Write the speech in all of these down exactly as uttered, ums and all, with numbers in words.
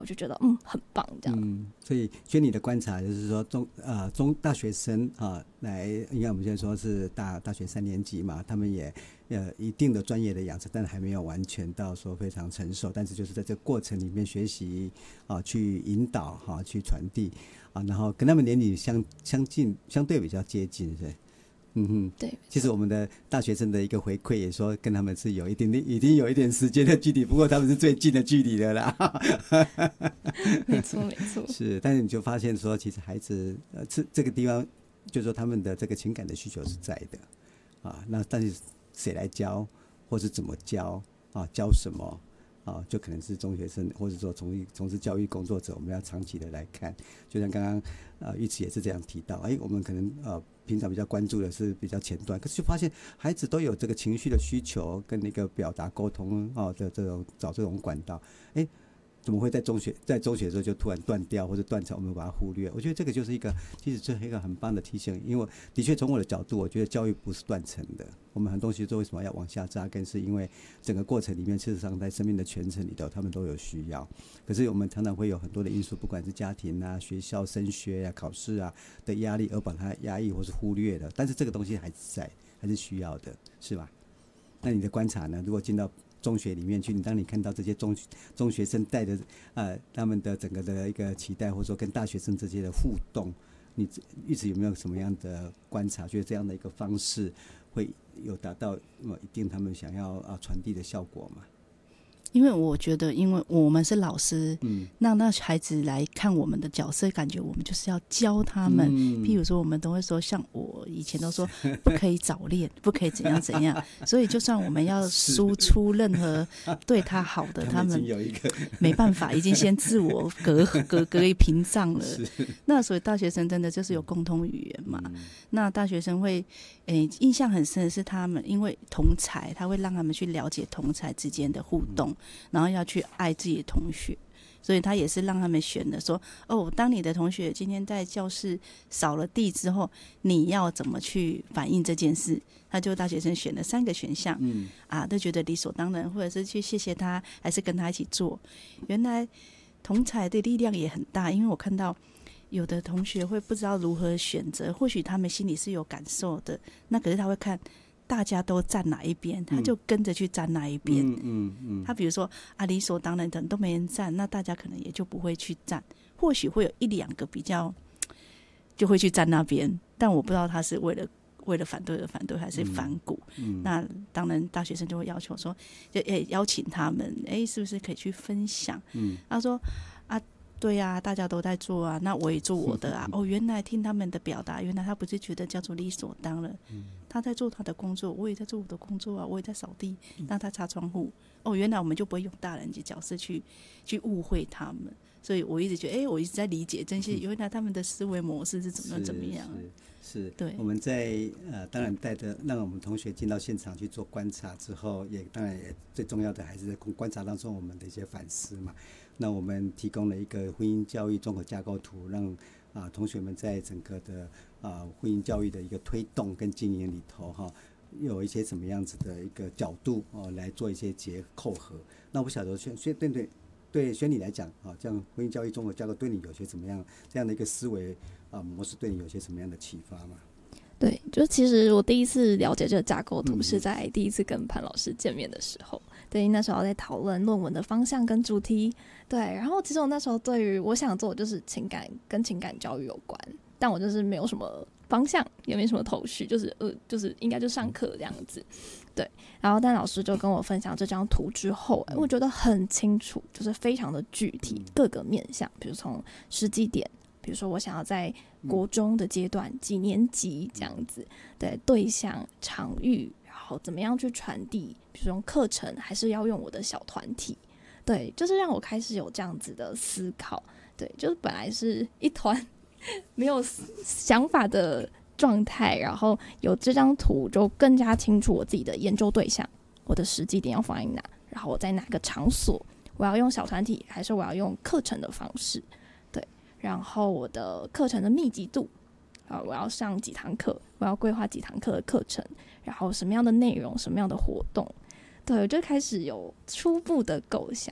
我就觉得嗯很棒这样。 嗯，所以据你的观察，就是说中呃中大学生啊，来应该我们现在说是大大学三年级嘛，他们也呃一定的专业的养成，但还没有完全到说非常成熟，但是就是在这个过程里面学习啊，去引导哈、啊，去传递啊，然后跟他们年龄相相近，相对比较接近，是。嗯哼， 对， 其实我们的大学生的一个回馈也说，跟他们是有一点点，已经有一点时间的距离，不过他们是最近的距离的啦。 没错没错， 是，但是你就发现说，其实孩子呃这这个地方，就是说他们的这个情感的需求是在的啊。那但是谁来教，或是怎么教啊？教什么？啊，就可能是中学生，或者说从从事教育工作者，我们要长期的来看。就像刚刚呃玉慈也是这样提到，哎，我们可能呃平常比较关注的是比较前端，可是就发现孩子都有这个情绪的需求跟那个表达沟通哦的这种找这种管道，哎。怎么会在中学在中学的时候就突然断掉或者断层，我们把它忽略？我觉得这个就是一个，其实这是一个很棒的提醒。因为的确从我的角度，我觉得教育不是断层的。我们很多东西都为什么要往下扎根，是因为整个过程里面，事实上在生命的全程里头，他们都有需要。可是我们常常会有很多的因素，不管是家庭啊、学校、升学啊、考试啊的压力，而把它压抑或是忽略的。但是这个东西还是在，还是需要的，是吧？那你的观察呢？如果进到中学里面去，你当你看到这些中中学生带着呃他们的整个的一个期待，或者说跟大学生这些的互动，你一直有没有什么样的观察？觉得这样的一个方式会有达到呃一定他们想要啊传递的效果吗？ 因为我觉得，因为我们是老师， 嗯， 那那孩子来看我们的角色，感觉我们就是要教他们。 嗯、 譬如说，我们都会说，像我以前都说，不可以早恋，不可以怎样怎样。所以，就算我们要输出任何对他好的，他们没办法，已经先自我隔隔隔一屏障了。那所以大学生真的就是有共同语言嘛？嗯、那大学生会，诶，印象很深的是他们，因为同侪，他会让他们去了解同侪之间的互动。嗯，然后要去爱自己的同学，所以他也是让他们选的说，哦，当你的同学今天在教室扫了地之后，你要怎么去反映这件事？他就大学生选了三个选项，嗯，啊，都觉得理所当然，或者是去谢谢他，还是跟他一起做。原来同侪的力量也很大，因为我看到有的同学会不知道如何选择，或许他们心里是有感受的，那可是他会看大家都站哪一边，他就跟着去站哪一边。嗯嗯嗯、他比如说啊，理所当然的都没人站，那大家可能也就不会去站。或许会有一两个比较就会去站那边，但我不知道他是为了为了反对而反对，还是反骨。嗯嗯、那当然，大学生就会要求说，就诶邀请他们，诶是不是可以去分享？嗯、他说啊。对啊，大家都在做啊，那我也做我的啊。哦，原来听他们的表达，原来他不是觉得叫做理所当然，嗯、他在做他的工作，我也在做我的工作啊，我也在扫地，那他擦窗户。哦，原来我们就不会用大人的角色去去误会他们，所以我一直觉得，哎，我一直在理解这些，原来他们的思维模式是怎么怎么样。 是，是对。 我们在呃，当然带着让我们同学进到现场去做观察之后，也当然也最重要的还是在观察当中我们的一些反思嘛。那我们提供了一个婚姻教育综合架构图，让啊、呃、同学们在整个的啊、呃、婚姻教育的一个推动跟经营里头哈，有一些什么样子的一个角度哦来做一些结扣合。那我不晓得宣宣对对对宣你来讲啊，这样婚姻教育综合架构对你有些怎么样这样的一个思维啊模式，对你有些什么样的启发吗？ 对，就其实我第一次了解这个架构图是在第一次跟潘老师见面的时候，对，那时候在讨论论文的方向跟主题，对，然后其实我那时候对于我想做的就是情感跟情感教育有关，但我就是没有什么方向，也没什么头绪，就是呃，就是应该就上课这样子，对，然后但老师就跟我分享这张图之后，我觉得很清楚，就是非常的具体，各个面向，比如从时机点。比如说我想要在国中的阶段几年级这样子，对，对象场域，然后怎么样去传递，比如说用课程还是要用我的小团体，对，就是让我开始有这样子的思考，对，就是本来是一团没有想法的状态，然后有这张图就更加清楚我自己的研究对象，我的时机点要放在哪，然后我在哪个场所，我要用小团体还是我要用课程的方式，然后我的课程的密集度，啊，我要上几堂课，我要规划几堂课的课程，然后什么样的内容，什么样的活动，对，我就开始有初步的构想，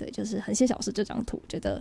对，就是很谢谢老师这张图，觉得